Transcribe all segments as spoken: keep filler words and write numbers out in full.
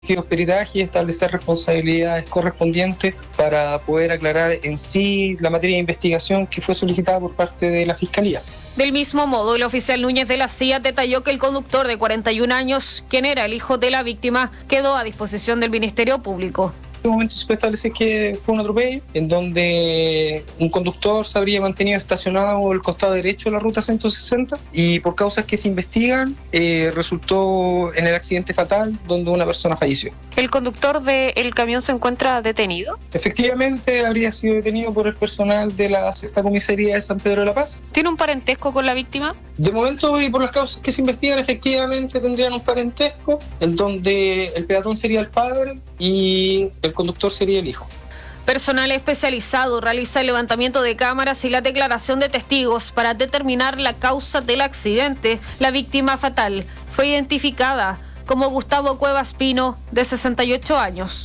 peritaje y establecer responsabilidades correspondientes para poder aclarar en sí la materia de investigación que fue solicitada por parte de la Fiscalía. Del mismo modo, el oficial Núñez de la C I A detalló que el conductor de cuarenta y un años, quien era el hijo de la víctima, quedó a disposición del Ministerio Público. En este momento se puede establecer que fue un atropello en donde un conductor se habría mantenido estacionado al costado derecho de la ruta ciento sesenta y por causas que se investigan eh, resultó en el accidente fatal donde una persona falleció. ¿El conductor del camión se encuentra detenido? Efectivamente habría sido detenido por el personal de la sexta comisaría de San Pedro de la Paz. ¿Tiene un parentesco con la víctima? De momento y por las causas que se investigan efectivamente tendrían un parentesco en donde el peatón sería el padre y el conductor sería el hijo. Personal especializado realiza el levantamiento de cámaras y la declaración de testigos para determinar la causa del accidente. La víctima fatal fue identificada como Gustavo Cuevas Pino, de sesenta y ocho años.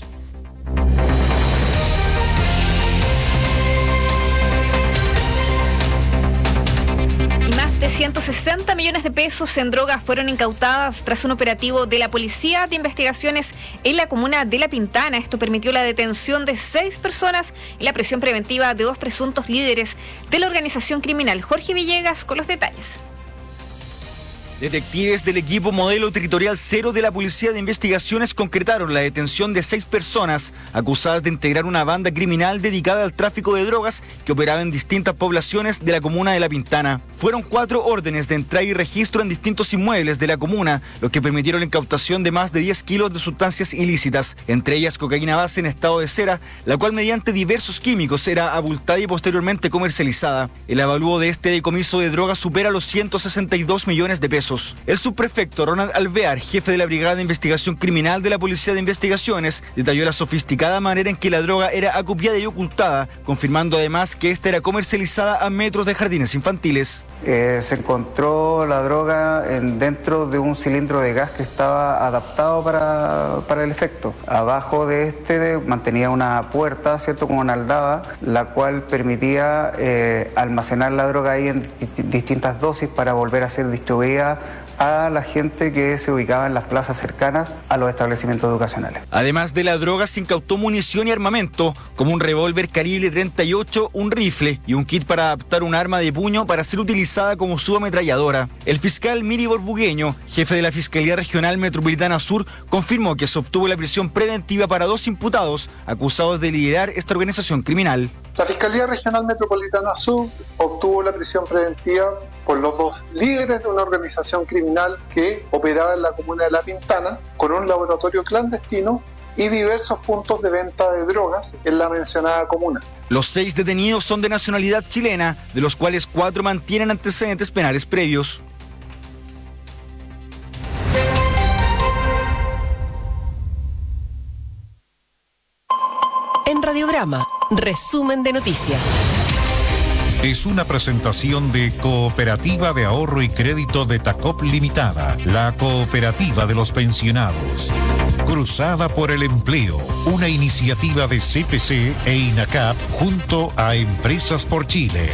De ciento sesenta millones de pesos en drogas fueron incautadas tras un operativo de la Policía de Investigaciones en la comuna de La Pintana. Esto permitió la detención de seis personas y la prisión preventiva de dos presuntos líderes de la organización criminal. Jorge Villegas con los detalles. Detectives del equipo Modelo Territorial Cero de la Policía de Investigaciones concretaron la detención de seis personas acusadas de integrar una banda criminal dedicada al tráfico de drogas que operaba en distintas poblaciones de la comuna de La Pintana. Fueron cuatro órdenes de entrada y registro en distintos inmuebles de la comuna, los que permitieron la incautación de más de diez kilos de sustancias ilícitas, entre ellas cocaína base en estado de cera, la cual mediante diversos químicos era abultada y posteriormente comercializada. El avalúo de este decomiso de drogas supera los ciento sesenta y dos millones de pesos. El subprefecto Ronald Alvear, jefe de la Brigada de Investigación Criminal de la Policía de Investigaciones, detalló la sofisticada manera en que la droga era acopiada y ocultada, confirmando además que esta era comercializada a metros de jardines infantiles. Eh, se encontró la droga en, dentro de un cilindro de gas que estaba adaptado para, para el efecto. Abajo de este de, mantenía una puerta, ¿cierto?, con una aldaba, la cual permitía eh, almacenar la droga ahí en distintas dosis para volver a ser distribuida a la gente que se ubicaba en las plazas cercanas a los establecimientos educacionales. Además de la droga, se incautó munición y armamento, como un revólver calibre treinta y ocho, un rifle y un kit para adaptar un arma de puño para ser utilizada como subametralladora. El fiscal Miri Borbugueño, jefe de la Fiscalía Regional Metropolitana Sur, confirmó que se obtuvo la prisión preventiva para dos imputados acusados de liderar esta organización criminal. La Fiscalía Regional Metropolitana Sur obtuvo la prisión preventiva por los dos líderes de una organización criminal que operaba en la comuna de La Pintana con un laboratorio clandestino y diversos puntos de venta de drogas en la mencionada comuna. Los seis detenidos son de nacionalidad chilena, de los cuales cuatro mantienen antecedentes penales previos. En Radiograma, resumen de noticias. Es una presentación de Cooperativa de Ahorro y Crédito de Tacop Limitada, la cooperativa de los pensionados. Cruzada por el Empleo, una iniciativa de C P C e INACAP junto a Empresas por Chile.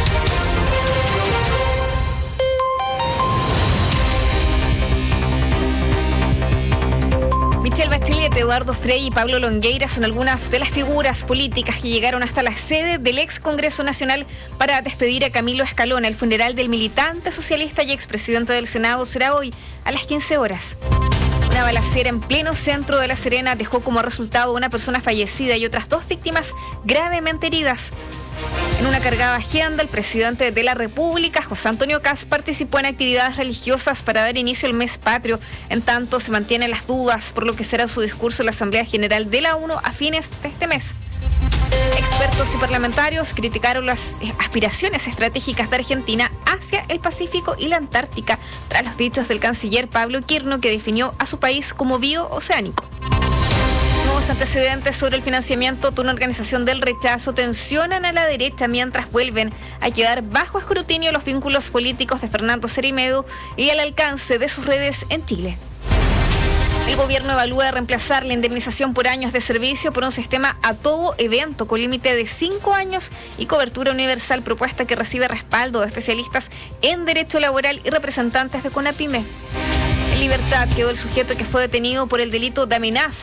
Michelle Bachelet, Eduardo Frei y Pablo Longueira son algunas de las figuras políticas que llegaron hasta la sede del ex Congreso Nacional para despedir a Camilo Escalona. El funeral del militante socialista y expresidente del Senado será hoy a las quince horas. Una balacera en pleno centro de La Serena dejó como resultado una persona fallecida y otras dos víctimas gravemente heridas. En una cargada agenda, el presidente de la República, José Antonio Kast, participó en actividades religiosas para dar inicio al mes patrio. En tanto, se mantienen las dudas por lo que será su discurso en la Asamblea General de la ONU a fines de este mes. Expertos y parlamentarios criticaron las aspiraciones estratégicas de Argentina hacia el Pacífico y la Antártica, tras los dichos del canciller Pablo Quirno, que definió a su país como biooceánico. Nuevos antecedentes sobre el financiamiento de una organización del rechazo tensionan a la derecha mientras vuelven a quedar bajo escrutinio los vínculos políticos de Fernando Cerime y el alcance de sus redes en Chile. El gobierno evalúa reemplazar la indemnización por años de servicio por un sistema a todo evento con límite de cinco años y cobertura universal, propuesta que recibe respaldo de especialistas en derecho laboral y representantes de CONAPYME. En libertad quedó el sujeto que fue detenido por el delito de amenaza